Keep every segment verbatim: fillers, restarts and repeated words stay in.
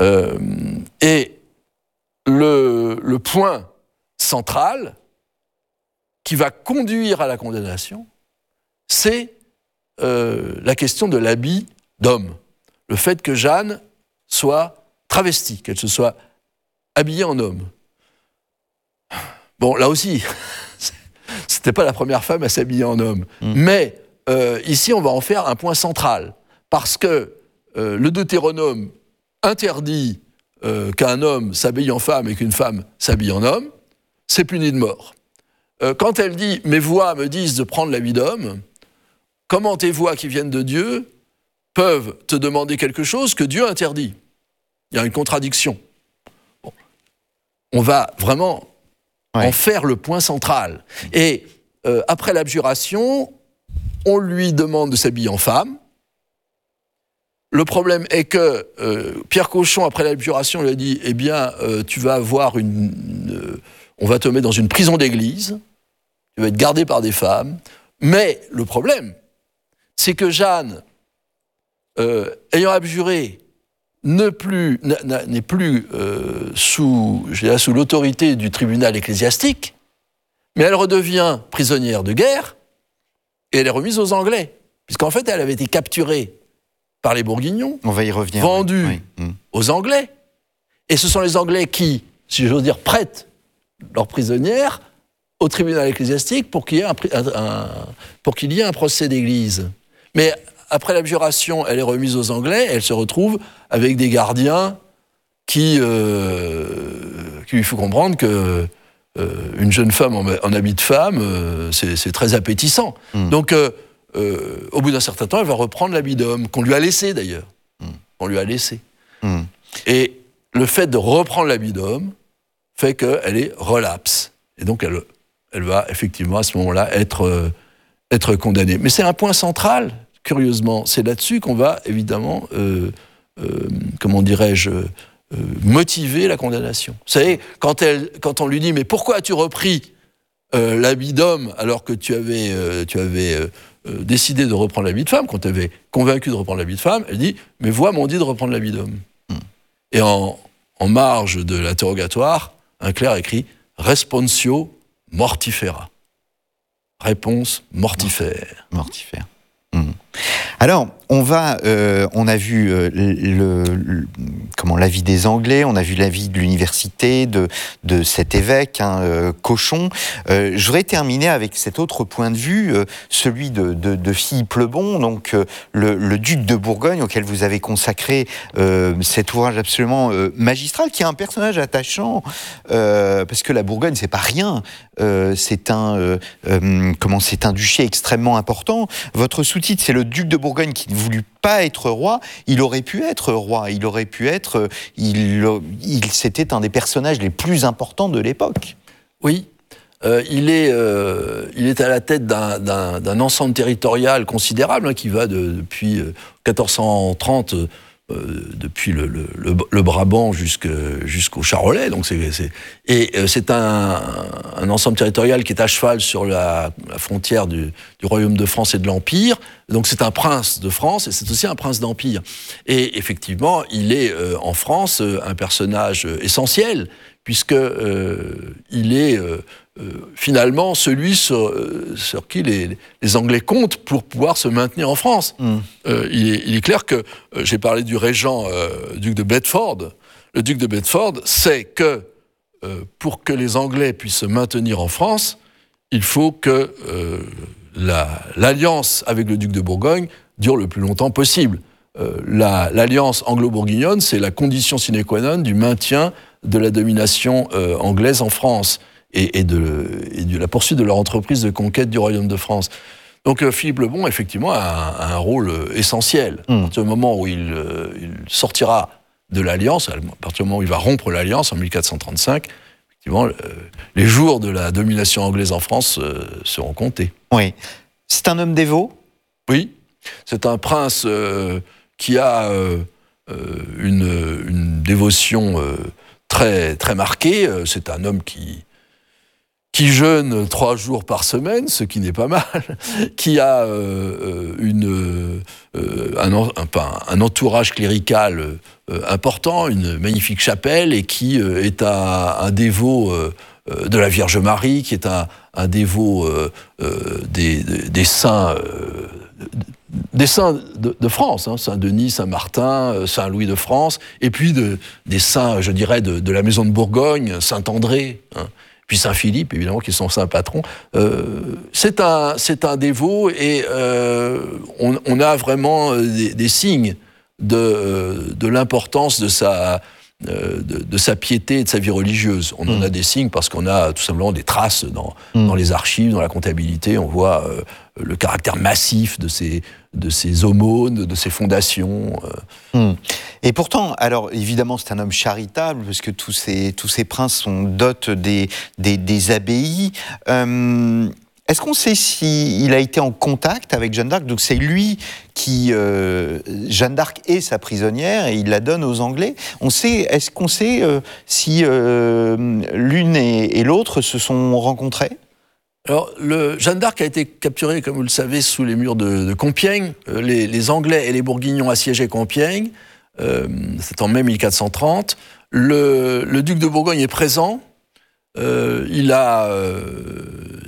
Euh, et le, le point central qui va conduire à la condamnation, c'est euh, la question de l'habit d'homme. Le fait que Jeanne soit travestie, qu'elle se soit habillée en homme. Bon, là aussi, c'était pas la première femme à s'habiller en homme. Mmh. Mais euh, ici, on va en faire un point central. Parce que euh, le Deutéronome interdit euh, qu'un homme s'habille en femme et qu'une femme s'habille en homme, c'est puni de mort. Euh, quand elle dit « mes voix me disent de prendre l'habit d'homme », comment tes voix qui viennent de Dieu peuvent te demander quelque chose que Dieu interdit? Il y a une contradiction. Bon. On va vraiment ouais. en faire le point central. Et euh, après l'abjuration, on lui demande de s'habiller en femme. Le problème est que euh, Pierre Cochon, après l'abjuration, lui a dit « eh bien, euh, tu vas avoir une... une euh, on va te mettre dans une prison d'église, tu vas être gardé par des femmes. » Mais le problème, c'est que Jeanne, euh, ayant abjuré, ne plus, n'est plus euh, sous, je dirais, sous l'autorité du tribunal ecclésiastique, mais elle redevient prisonnière de guerre et elle est remise aux Anglais, puisqu'en fait, elle avait été capturée par les Bourguignons, on va y revenir, vendue oui. Oui. aux Anglais. Et ce sont les Anglais qui, si j'ose dire, prêtent leurs prisonnières au tribunal ecclésiastique pour qu'il y ait un, un, pour qu'il y ait un procès d'église. Mais après l'abjuration, elle est remise aux Anglais, et elle se retrouve avec des gardiens qui, euh, qui lui font comprendre que euh, une jeune femme en, en habit de femme, euh, c'est, c'est très appétissant. Mmh. Donc, euh, euh, au bout d'un certain temps, elle va reprendre l'habit d'homme, qu'on lui a laissé d'ailleurs. Mmh. On lui a laissé. Mmh. Et le fait de reprendre l'habit d'homme fait qu'elle est relapse. Et donc, elle, elle va effectivement, à ce moment-là, être, euh, être condamnée. Mais c'est un point central, curieusement. C'est là-dessus qu'on va, évidemment, euh, euh, comment dirais-je, euh, motiver la condamnation. Vous savez, quand, elle, quand on lui dit « mais pourquoi as-tu repris euh, l'habit d'homme alors que tu avais, euh, tu avais euh, euh, décidé de reprendre l'habit de femme, quand tu avais convaincu de reprendre l'habit de femme ?» Elle dit « mes voix m'ont dit de reprendre l'habit d'homme. Mmh. » Et en, en marge de l'interrogatoire, un clerc écrit « responsio mortifera ». Réponse mortifère. Mortifère. Mmh. Alors, on va, euh, on a vu euh, le, le, comment l'avis des Anglais, on a vu l'avis de l'université, de, de cet évêque, hein, euh, Cochon. Euh, je voudrais terminer avec cet autre point de vue, euh, celui de, de, de Philippe le Bon, donc euh, le, le duc de Bourgogne, auquel vous avez consacré euh, cet ouvrage absolument euh, magistral, qui est un personnage attachant, euh, parce que la Bourgogne, c'est pas rien. Euh, c'est un, euh, euh, comment, c'est un duché extrêmement important. Votre sous-titre, c'est le duc de Bourgogne qui ne voulut pas être roi. Il aurait pu être roi. Il aurait pu être. Il, il, c'était un des personnages les plus importants de l'époque. Oui, euh, il est, euh, il est à la tête d'un, d'un, d'un ensemble territorial considérable hein, qui va de, depuis euh, quatorze cent trente. Euh, Euh, depuis le, le, le, le Brabant jusque, jusqu'au Charolais. Donc c'est, c'est, et euh, c'est un, un ensemble territorial qui est à cheval sur la, la frontière du, du Royaume de France et de l'Empire. Donc c'est un prince de France et c'est aussi un prince d'Empire. Et effectivement, il est euh, en France euh, un personnage euh, essentiel, puisque euh, il est euh, euh, finalement celui sur, euh, sur qui les, les Anglais comptent pour pouvoir se maintenir en France. Mmh. Euh, il, est, il est clair que, euh, j'ai parlé du régent euh, duc de Bedford, le duc de Bedford sait que euh, pour que les Anglais puissent se maintenir en France, il faut que euh, la, l'alliance avec le duc de Bourgogne dure le plus longtemps possible. Euh, la, l'alliance anglo-bourguignonne, c'est la condition sine qua non du maintien de la domination euh, anglaise en France et, et, de, et de la poursuite de leur entreprise de conquête du Royaume de France. Donc euh, Philippe le Bon, effectivement, a un, a un rôle euh, essentiel. Mmh. À partir du moment où il, euh, il sortira de l'Alliance, à partir du moment où il va rompre l'Alliance en mille quatre cent trente-cinq, effectivement, euh, les jours de la domination anglaise en France euh, seront comptés. Oui. C'est un homme dévot ? Oui. C'est un prince euh, qui a euh, euh, une, une dévotion euh, très, très marquée. C'est un homme qui, qui jeûne trois jours par semaine, ce qui n'est pas mal, qui a euh, une, euh, un, un, un entourage clérical euh, important, une magnifique chapelle, et qui euh, est un, un dévot euh, de la Vierge Marie, qui est un, un dévot euh, euh, des, des, des saints, euh, des saints de, de France, hein, Saint-Denis, Saint-Martin, Saint-Louis de France, et puis de, des saints, je dirais, de, de la Maison de Bourgogne, Saint-André, hein, puis Saint-Philippe, évidemment, qui sont saints patrons. Euh, c'est un, c'est un dévot, et euh, on, on a vraiment des, des signes de, de l'importance de sa... De, de sa piété et de sa vie religieuse. On mmh. en a des signes parce qu'on a tout simplement des traces dans, mmh. dans les archives, dans la comptabilité. On voit euh, le caractère massif de ces, de ces aumônes, de ces fondations. Euh. Mmh. Et pourtant, alors évidemment, c'est un homme charitable parce que tous ces, tous ces princes sont dotés des, des, des abbayes. Euh, Est-ce qu'on sait s'il a été en contact avec Jeanne d'Arc? Donc c'est lui qui... Euh, Jeanne d'Arc est sa prisonnière et il la donne aux Anglais. On sait, est-ce qu'on sait euh, si euh, l'une et, et l'autre se sont rencontrées? Alors, le, Jeanne d'Arc a été capturée, comme vous le savez, sous les murs de, de Compiègne. Les, les Anglais et les Bourguignons assiégeaient Compiègne. Euh, c'est en mai mille quatre cent trente. Le, le duc de Bourgogne est présent. Euh, il a... Euh,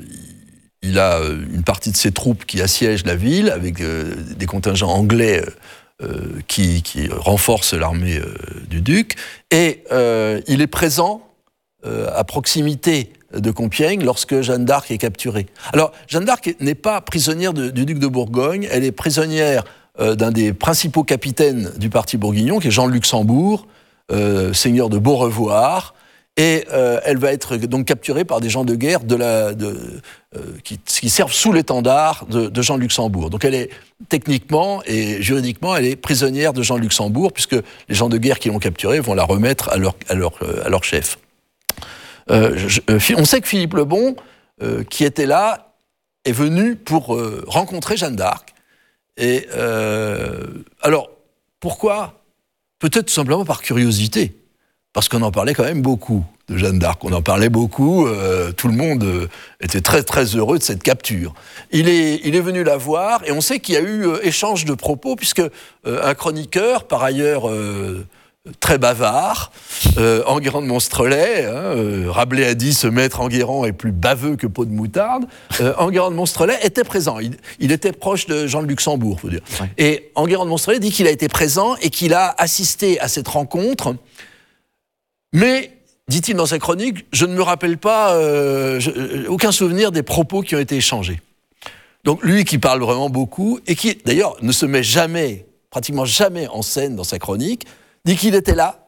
Il a une partie de ses troupes qui assiègent la ville, avec euh, des contingents anglais euh, qui, qui renforcent l'armée euh, du duc. Et euh, il est présent euh, à proximité de Compiègne lorsque Jeanne d'Arc est capturée. Alors, Jeanne d'Arc n'est pas prisonnière de, du duc de Bourgogne, elle est prisonnière euh, d'un des principaux capitaines du parti bourguignon, qui est Jean de Luxembourg, euh, seigneur de Beaurevoir. Et euh, elle va être donc capturée par des gens de guerre de la, de, euh, qui, qui servent sous l'étendard de, de Jean de Luxembourg. Donc elle est techniquement et juridiquement, elle est prisonnière de Jean de Luxembourg, puisque les gens de guerre qui l'ont capturée vont la remettre à leur, à leur, à leur chef. Euh, je, on sait que Philippe le Bon, euh, qui était là, est venu pour euh, rencontrer Jeanne d'Arc. Et euh, alors, pourquoi? Peut-être tout simplement par curiosité. Parce qu'on en parlait quand même beaucoup de Jeanne d'Arc. On en parlait beaucoup. Euh, tout le monde euh, était très très heureux de cette capture. Il est, il est venu la voir et on sait qu'il y a eu euh, échange de propos puisque euh, un chroniqueur, par ailleurs euh, très bavard, euh, Enguerrand de Monstrelet, hein, euh, Rabelais a dit « ce maître Enguerrand est plus baveux que peau de moutarde euh, », Enguerrand de Monstrelet était présent. Il, il était proche de Jean de Luxembourg, faut dire. Ouais. Et Enguerrand de Monstrelet dit qu'il a été présent et qu'il a assisté à cette rencontre. Mais, dit-il dans sa chronique, je ne me rappelle pas, euh, je, aucun souvenir des propos qui ont été échangés. Donc lui qui parle vraiment beaucoup, et qui d'ailleurs ne se met jamais, pratiquement jamais en scène dans sa chronique, dit qu'il était là,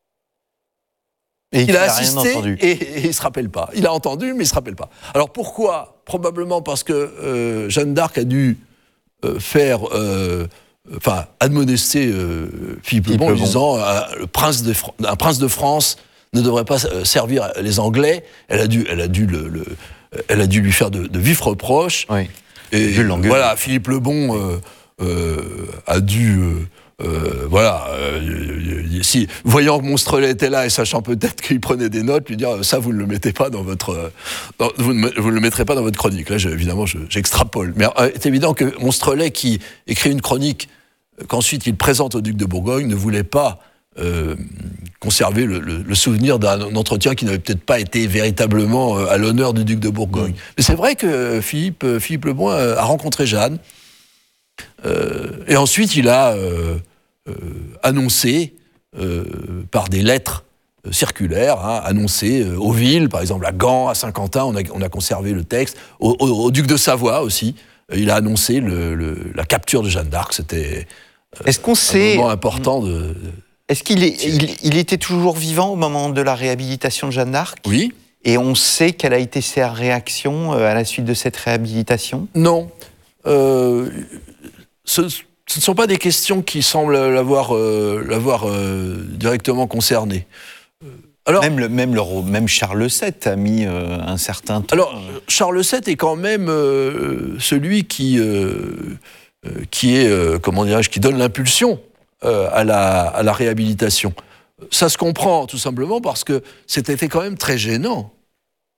et il a assisté, et, et il ne se rappelle pas. Il a entendu, mais il ne se rappelle pas. Alors pourquoi? Probablement parce que euh, Jeanne d'Arc a dû euh, faire... Euh, enfin, admonester euh, Philippe le Bon en disant euh, le prince de Fr- un prince de France ne devrait pas euh, servir les Anglais. Elle a dû, elle a dû, le, le, elle a dû lui faire de, de vifs reproches. Oui. Et voilà, Philippe le Bon euh, euh, a dû... Euh, Euh, voilà, euh, si, voyant que Monstrelet était là et sachant peut-être qu'il prenait des notes, lui dire ça vous ne le mettez pas dans votre, dans, vous ne vous ne le mettrez pas dans votre chronique. Là, je, évidemment, je, j'extrapole. Mais euh, c'est évident que Monstrelet, qui écrit une chronique euh, qu'ensuite il présente au duc de Bourgogne, ne voulait pas euh, conserver le, le, le souvenir d'un entretien qui n'avait peut-être pas été véritablement euh, à l'honneur du duc de Bourgogne. Mmh. Mais c'est vrai que Philippe, Philippe le Bon a rencontré Jeanne. Euh, et ensuite, il a euh, euh, annoncé, euh, par des lettres euh, circulaires, hein, annoncé euh, aux villes, par exemple à Gand, à Saint-Quentin, on a, on a conservé le texte, au, au, au duc de Savoie aussi, euh, il a annoncé le, le, la capture de Jeanne d'Arc. C'était euh, Est-ce qu'on sait... un moment important de... Est-ce qu'il est, il, il était toujours vivant au moment de la réhabilitation de Jeanne d'Arc? Oui. Et on sait quelle a été sa réaction à la suite de cette réhabilitation? Non. Euh, ce, ce ne sont pas des questions qui semblent l'avoir, euh, l'avoir euh, directement concerné. Alors, même, le, même, le, même Charles sept a mis euh, un certain temps. Alors, Charles sept est quand même euh, celui qui, euh, qui est, euh, comment dirais-je, qui donne l'impulsion euh, à, la, à la réhabilitation. Ça se comprend tout simplement parce que c'était quand même très gênant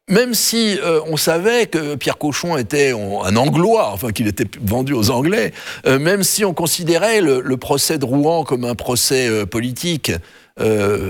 même si euh, on savait que Pierre Cochon était un Anglois, enfin qu'il était vendu aux Anglais, euh, même si on considérait le, le procès de Rouen comme un procès euh, politique, euh,